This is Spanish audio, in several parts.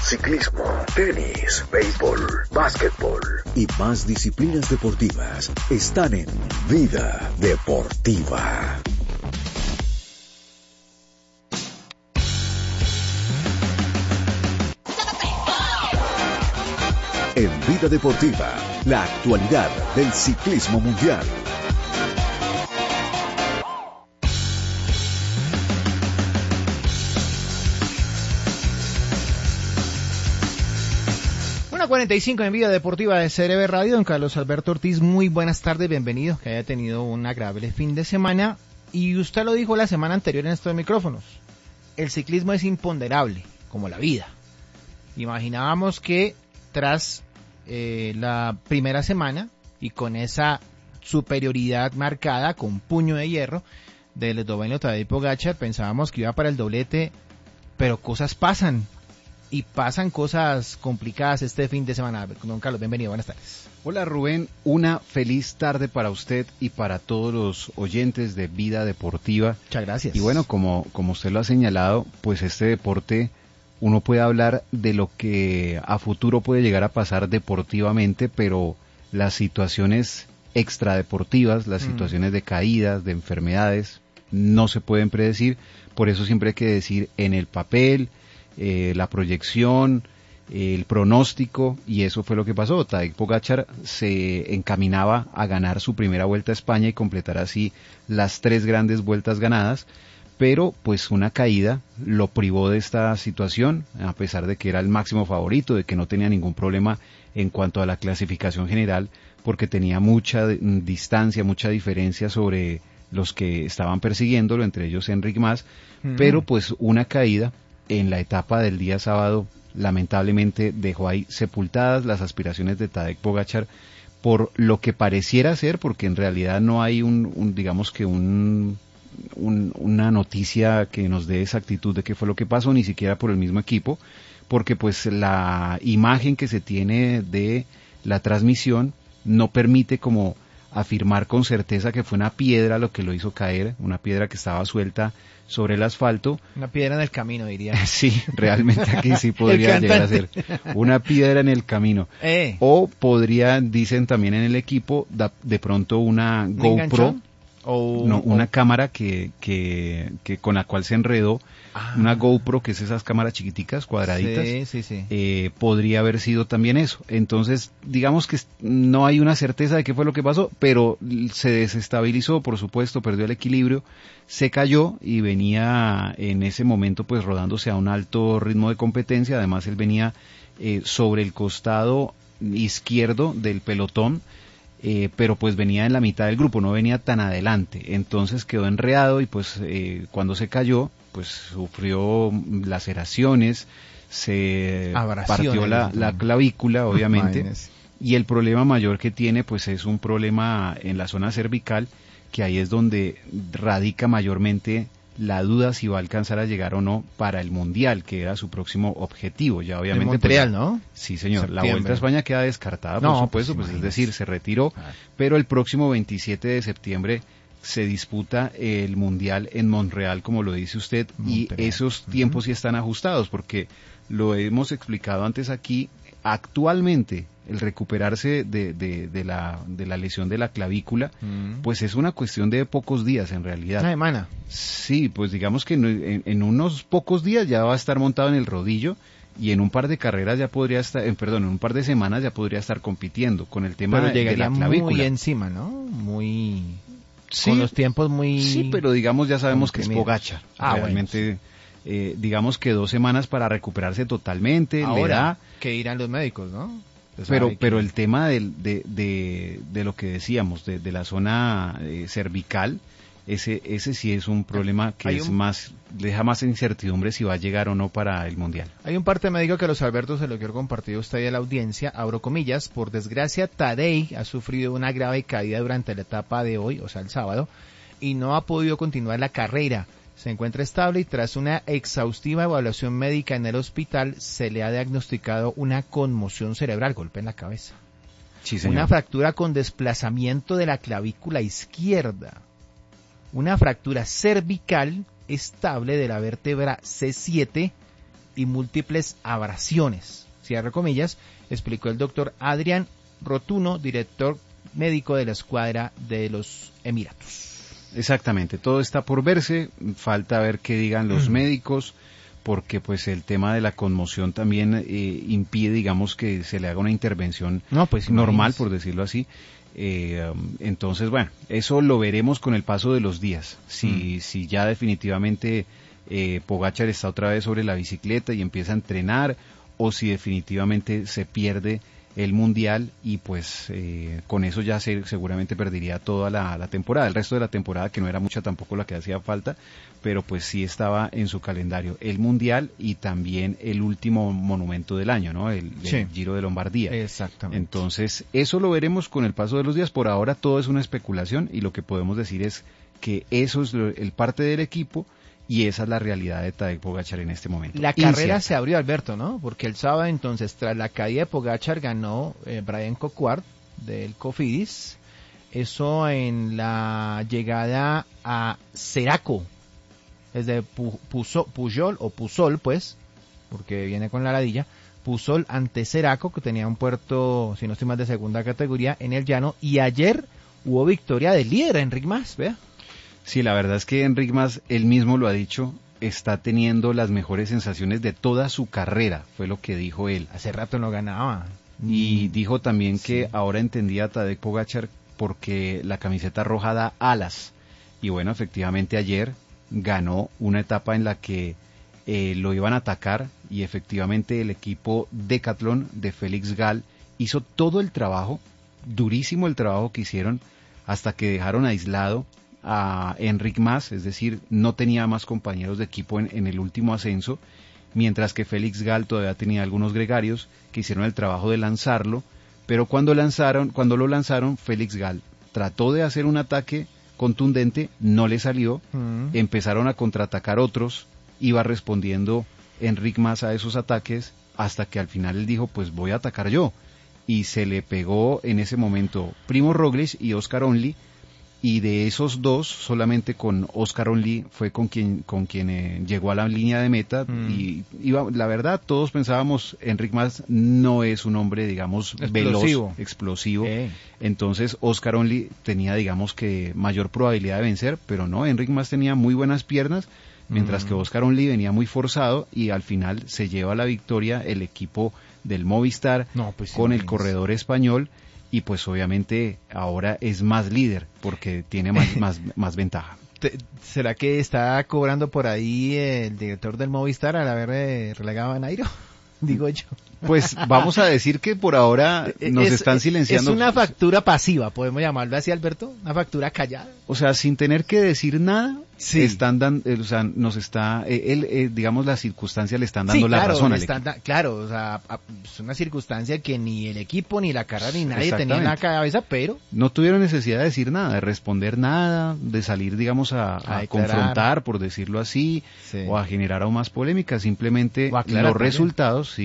ciclismo, tenis, béisbol, básquetbol y más disciplinas deportivas están en Vida Deportiva. En Vida Deportiva, la actualidad del ciclismo mundial. Una 45 en Vida Deportiva de CRB Radio. Don Carlos Alberto Ortiz, muy buenas tardes, bienvenido. Que haya tenido un agradable fin de semana. Y usted lo dijo la semana anterior en estos micrófonos. El ciclismo es imponderable, como la vida. Imaginábamos que tras la primera semana y con esa superioridad marcada con puño de hierro del esloveno Tadej Pogačar, pensábamos que iba para el doblete, pero cosas pasan y pasan cosas complicadas este fin de semana. Don Carlos, bienvenido, buenas tardes. Hola Rubén, una feliz tarde para usted y para todos los oyentes de Vida Deportiva. Muchas gracias. Y bueno, como usted lo ha señalado, pues este deporte, uno puede hablar de lo que a futuro puede llegar a pasar deportivamente, pero las situaciones extradeportivas, las situaciones de caídas, de enfermedades, no se pueden predecir. Por eso siempre hay que decir en el papel, la proyección, el pronóstico, y eso fue lo que pasó. Tadej Pogačar se encaminaba a ganar su primera Vuelta a España y completar así las 3 grandes vueltas ganadas. Pero pues una caída lo privó de esta situación, a pesar de que era el máximo favorito, de que no tenía ningún problema en cuanto a la clasificación general, porque tenía mucha distancia, mucha diferencia sobre los que estaban persiguiéndolo, entre ellos Enric Mas, pero pues una caída en la etapa del día sábado lamentablemente dejó ahí sepultadas las aspiraciones de Tadej Pogačar por lo que pareciera ser, porque en realidad no hay una noticia que nos dé exactitud de qué fue lo que pasó, ni siquiera por el mismo equipo, porque pues la imagen que se tiene de la transmisión no permite como afirmar con certeza que fue una piedra lo que lo hizo caer, una piedra que estaba suelta sobre el asfalto. Una piedra en el camino, diría. Sí, realmente aquí sí podría llegar a ser una piedra en el camino. O podría, dicen también en el equipo, de pronto una GoPro. Una cámara que con la cual se enredó, una GoPro, que es esas cámaras chiquiticas, cuadraditas, sí. Podría haber sido también eso. Entonces, digamos que no hay una certeza de qué fue lo que pasó, pero se desestabilizó, por supuesto, perdió el equilibrio, se cayó y venía en ese momento pues rodándose a un alto ritmo de competencia. Además, él venía sobre el costado izquierdo del pelotón, pero pues venía en la mitad del grupo, no venía tan adelante, entonces quedó enredado y pues cuando se cayó, pues sufrió laceraciones, se partió la clavícula, obviamente, y el problema mayor que tiene pues es un problema en la zona cervical, que ahí es donde radica mayormente la duda si va a alcanzar a llegar o no para el Mundial, que era su próximo objetivo. Ya obviamente en Montreal, pues, ¿no? Sí, señor. Septiembre. La Vuelta a España queda descartada, por supuesto, pues es decir, se retiró, pero el próximo 27 de septiembre se disputa el Mundial en Montreal, como lo dice usted, y esos tiempos sí están ajustados, porque lo hemos explicado antes aquí. Actualmente el recuperarse de la lesión de la clavícula, pues es una cuestión de pocos días en realidad. ¿Una semana? Sí, pues digamos que en unos pocos días ya va a estar montado en el rodillo, y en un par de carreras ya podría estar, en un par de semanas ya podría estar compitiendo con el tema de la clavícula. Muy encima, ¿no? Muy... Sí, con los tiempos muy... Sí, pero digamos ya sabemos que es Pogačar. Realmente... sí. Digamos que 2 semanas para recuperarse totalmente. Ahora, que irán los médicos, ¿no? Pero el tema de lo que decíamos, de la zona cervical, ese sí es un problema que deja más incertidumbre si va a llegar o no para el Mundial. Hay un parte médico que, los Alberto, se lo quiero compartir a usted y a la audiencia, abro comillas: por desgracia Tadej ha sufrido una grave caída durante la etapa de hoy, o sea el sábado, y no ha podido continuar la carrera. Se encuentra estable y tras una exhaustiva evaluación médica en el hospital se le ha diagnosticado una conmoción cerebral, golpe en la cabeza. Sí, señor. Una fractura con desplazamiento de la clavícula izquierda, una fractura cervical estable de la vértebra C7 y múltiples abrasiones, cierre comillas, explicó el doctor Adrián Rotuno, director médico de la escuadra de los Emiratos. Exactamente, todo está por verse, falta ver qué digan los médicos, porque pues el tema de la conmoción también impide, digamos, que se le haga una intervención normal, por decirlo así. Entonces, bueno, eso lo veremos con el paso de los días, si ya definitivamente Pogačar está otra vez sobre la bicicleta y empieza a entrenar, o si definitivamente se pierde el Mundial y pues con eso ya seguramente perdería toda la temporada, el resto de la temporada, que no era mucha tampoco la que hacía falta, pero pues sí estaba en su calendario el Mundial y también el último monumento del año, ¿no? El Giro de Lombardía. Exactamente. Entonces eso lo veremos con el paso de los días. Por ahora todo es una especulación y lo que podemos decir es que eso es el parte del equipo. Y esa es la realidad de Tadej Pogačar en este momento. La carrera se abrió, Alberto, ¿no? Porque el sábado, entonces, tras la caída de Pogačar, ganó Brian Coquard del Cofidis. Eso en la llegada a Ceraco, desde Pujol, pues, porque viene con la ladilla. Pujol ante Ceraco, que tenía un puerto, si no estoy mal, de segunda categoría en el llano. Y ayer hubo victoria del líder, Enric Mas, vea. Sí, la verdad es que Enric Mas, él mismo lo ha dicho, está teniendo las mejores sensaciones de toda su carrera, fue lo que dijo él. Hace rato no ganaba. Y dijo también que ahora entendía a Tadej Pogačar porque la camiseta roja da alas. Y bueno, efectivamente ayer ganó una etapa en la que lo iban a atacar y efectivamente el equipo Decathlon de Félix Gall hizo todo el trabajo, durísimo el trabajo que hicieron, hasta que dejaron aislado a Enric Mas, es decir, no tenía más compañeros de equipo en el último ascenso, mientras que Félix Gall todavía tenía algunos gregarios que hicieron el trabajo de lanzarlo, pero cuando lo lanzaron, Félix Gall trató de hacer un ataque contundente, no le salió, empezaron a contraatacar otros, iba respondiendo Enric Mas a esos ataques, hasta que al final él dijo, pues voy a atacar yo, y se le pegó en ese momento Primo Roglic y Oscar Onley, y de esos dos, solamente con Oscar Onley fue con quien llegó a la línea de meta, y la verdad todos pensábamos, Enric Mas no es un hombre, digamos, veloz, explosivo, entonces Oscar Onley tenía, digamos, que mayor probabilidad de vencer, pero no, Enric Mas tenía muy buenas piernas, mientras que Oscar Onley venía muy forzado, y al final se lleva la victoria el equipo del Movistar, con el corredor español, y pues obviamente ahora es más líder porque tiene más ventaja. ¿Será que está cobrando por ahí el director del Movistar al haber relegado a Nairo? Digo yo. Pues vamos a decir que por ahora nos están silenciando. Es una factura pasiva, podemos llamarlo así, Alberto, una factura callada. O sea, sin tener que decir nada, están dando, o sea, nos está, digamos, las circunstancias le están dando la razón al equipo. Claro, o sea, es una circunstancia que ni el equipo, ni la carrera, ni nadie tenía en la cabeza, pero no tuvieron necesidad de decir nada, de responder nada, de salir, digamos, a confrontar, por decirlo así, o a generar aún más polémica. Simplemente los resultados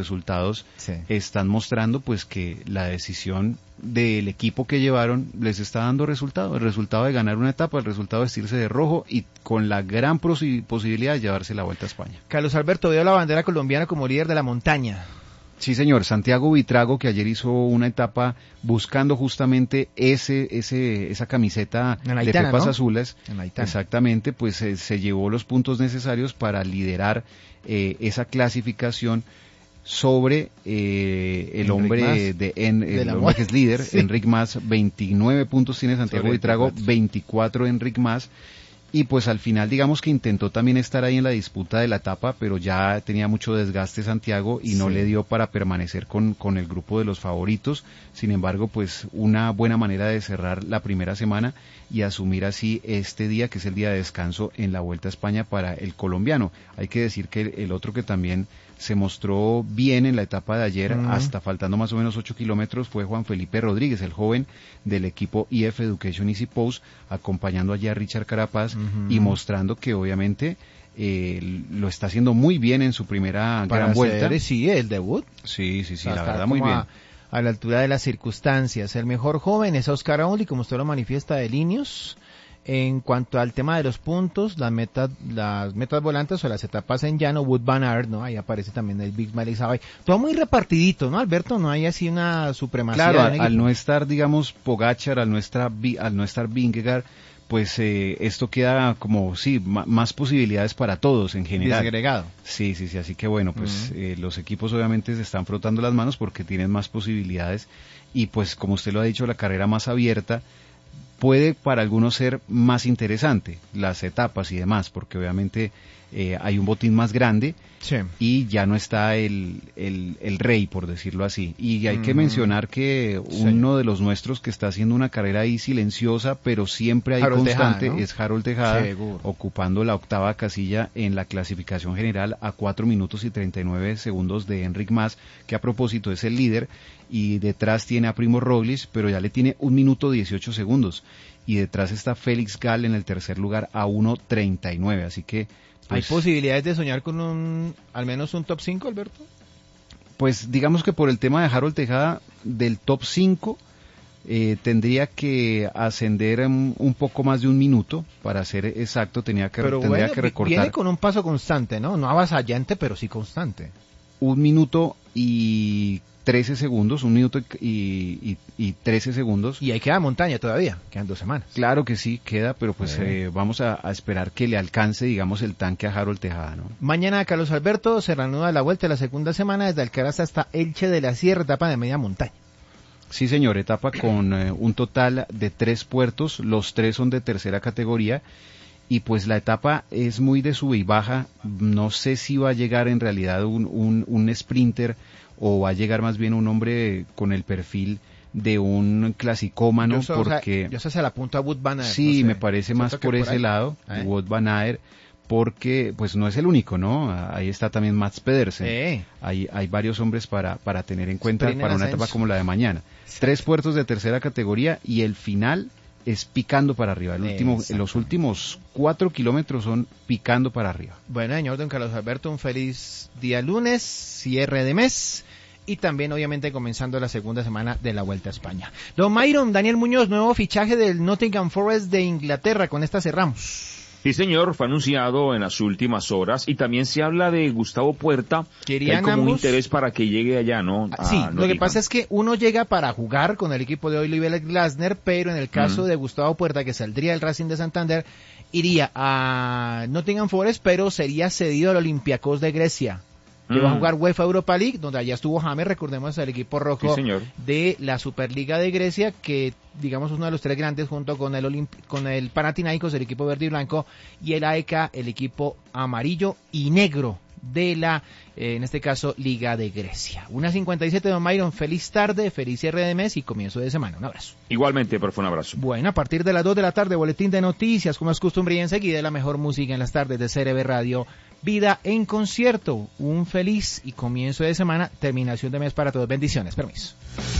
están mostrando pues que la decisión del equipo que llevaron les está dando resultado, el resultado de ganar una etapa, el resultado de vestirse de rojo y con la gran posibilidad de llevarse la Vuelta a España. Carlos Alberto, veo la bandera colombiana como líder de la montaña. Sí, señor. Santiago Buitrago, que ayer hizo una etapa buscando justamente esa camiseta de pepas azules, exactamente, pues se llevó los puntos necesarios para liderar esa clasificación sobre el hombre el hombre que es líder, Enric Mas. 29 puntos tiene Santiago Buitrago, 24 Enric Mas, y pues al final digamos que intentó también estar ahí en la disputa de la etapa, pero ya tenía mucho desgaste Santiago y no le dio para permanecer con el grupo de los favoritos. Sin embargo, pues una buena manera de cerrar la primera semana y asumir así este día, que es el día de descanso en la Vuelta a España para el colombiano. Hay que decir que el otro que también se mostró bien en la etapa de ayer, hasta faltando más o menos 8 kilómetros, fue Juan Felipe Rodríguez, el joven del equipo EF Education Easy Post, acompañando allá a Richard Carapaz y mostrando que obviamente lo está haciendo muy bien en su primera gran vuelta. El debut. Sí, la verdad muy bien. A la altura de las circunstancias. El mejor joven es Oscar Onley, como usted lo manifiesta, de Linios. En cuanto al tema de los puntos, las metas volantes o las etapas en llano, Wout van Aert, ¿no? Ahí aparece también el Big Malik Savay. Todo muy repartidito, ¿no, Alberto? No hay así una supremacía. Claro, al no estar, digamos, Pogačar, al no estar Vingegaard, pues esto queda como, sí, más posibilidades para todos en general. Desagregado. Sí, así que bueno, pues los equipos obviamente se están frotando las manos porque tienen más posibilidades y pues como usted lo ha dicho, la carrera más abierta puede para algunos ser más interesante, las etapas y demás, porque obviamente hay un botín más grande y ya no está el rey, por decirlo así. Y hay que mencionar que uno de los nuestros que está haciendo una carrera ahí silenciosa, pero siempre ahí Harold constante, Tejada, ¿no? es Harold Tejada, Seguro. ocupando la 8ª casilla en la clasificación general a 4 minutos y 39 segundos de Enric Mas, que a propósito es el líder, y detrás tiene a Primo Roglic, pero ya le tiene 1 minuto 18 segundos. Y detrás está Félix Gall en el tercer lugar a 1.39, así que... Pues, ¿hay posibilidades de soñar con al menos un top 5, Alberto? Pues digamos que por el tema de Harold Tejada, del top 5 tendría que ascender un poco más de 1 minuto, para ser exacto, tendría que recortar. Viene con un paso constante, ¿no? No avasallante, pero sí constante. 1 minuto y 13 segundos, 1 minuto y 13 segundos. Y ahí queda montaña todavía, quedan 2 semanas. Claro que sí, queda, pero pues vamos a esperar que le alcance, digamos, el tanque a Harold Tejada, ¿no? Mañana, Carlos Alberto, se reanuda la vuelta de la segunda semana desde Alcaraz hasta Elche de la Sierra, etapa de media montaña. Sí, señor, etapa con un total de 3 puertos, los 3 son de tercera categoría, y pues la etapa es muy de sube y baja. No sé si va a llegar en realidad un sprinter o va a llegar más bien un hombre con el perfil de un clasicómano, porque... yo sé se la apunta a Wout van Aert. Sí, no sé, me parece más por ese lado, Wout van Aert, porque pues no es el único, ¿no? Ahí está también Mats Pedersen. Hay varios hombres para tener en cuenta para una etapa como la de mañana. 3 puertos de tercera categoría y el final es picando para arriba. Los últimos 4 kilómetros son picando para arriba. Bueno, señor don Carlos Alberto, un feliz día lunes, cierre de mes y también obviamente comenzando la segunda semana de la Vuelta a España. Don Myron, Daniel Muñoz, nuevo fichaje del Nottingham Forest de Inglaterra, con esta cerramos. Sí, señor, fue anunciado en las últimas horas y también se habla de Gustavo Puerta. Hay como un interés para que llegue allá, ¿no? Sí, lo que pasa es que uno llega para jugar con el equipo de Oliver Glasner, pero en el caso de Gustavo Puerta, que saldría del Racing de Santander, iría a Nottingham Forest, pero sería cedido al Olympiacos de Grecia. Que va a jugar UEFA Europa League, donde allá estuvo James, recordemos el equipo rojo de la Superliga de Grecia, que digamos uno de los 3 grandes junto con el Panathinaikos, el equipo verde y blanco, y el AEK, el equipo amarillo y negro de la, en este caso, Liga de Grecia. 1:57, don Myron, feliz tarde, feliz cierre de mes y comienzo de semana. Un abrazo. Igualmente, profe, un abrazo. Bueno, a partir de las 2 de la tarde, boletín de noticias, como es costumbre, y enseguida la mejor música en las tardes de CRB Radio, Vida en Concierto. Un feliz y comienzo de semana, terminación de mes para todos. Bendiciones, permiso.